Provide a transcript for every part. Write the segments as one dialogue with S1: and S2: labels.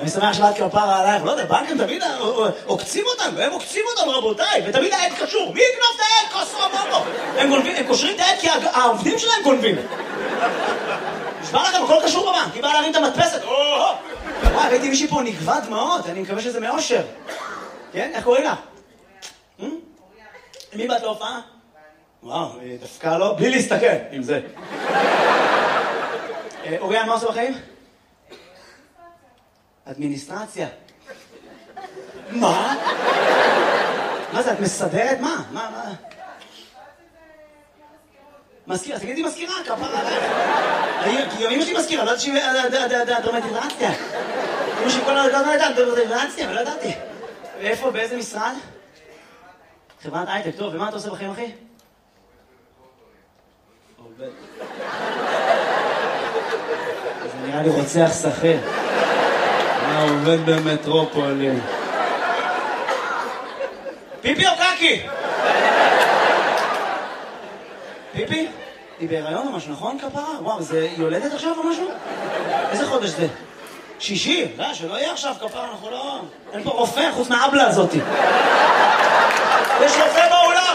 S1: אני שמח שבאת כפרה עלייך, לא יודע, בנקים תמיד עוקצים אותנו, הם עוקצים אותנו רבותיי, ותמיד העד קשור, מי יקנוף את העד? קוסו המונו! הם קושרים את העד כי העובדים שלהם גונבים. נשמע לכם, הכל קשור בבנק, היא באה להרים את המדפסת, וואי, ראיתי מישהי פה נגבה דמעות, אני מקווה שזה מאושר. כן? איך קוראים לה? מי באת להופעה? וואו, דווקא לא, בלי להסתכל עם זה. אוריאן, מה עושה בחיים? אדמיניסטרציה. מה? מה זה, את מסדרת? מה? מה? מזכירה, תגידי מזכירה, כפרה עלייך. כי אמא שלי מזכירה, לא יודעת שהיא דרמטיזציה. אמא שלי כל הדרגות לא יודעת, דרמטיזציה, לא ידעתי. ואיפה, באיזה משרד? חברת הייטק, טוב, ומה אתה עושה בחיים, אחי? עובד. זה נראה לי רוצח שכיר. עובד במטרופולין. פיפי או קקי? פיפי? היא בהיריון או משהו, נכון כפרה? וואו, היא יולדת עכשיו או משהו? איזה חודש זה? שישי? לא, שלא יהיה עכשיו כפרה, אנחנו לא... אין פה רופא חוץ מהאבלה הזאת. יש רופא באולם!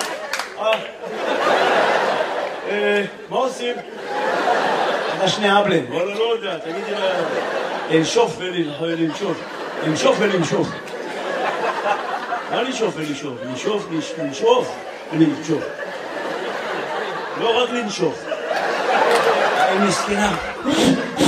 S1: מה עושים? אתה שני אבלים. וואלה, לא יודע, תגידי לה... לנשוף ולנשוף. לנשוף ולנשוף. מה לנשוף ולנשוף? לנשוף ולנשוף. לא רק לנשוף. היא מסכנה.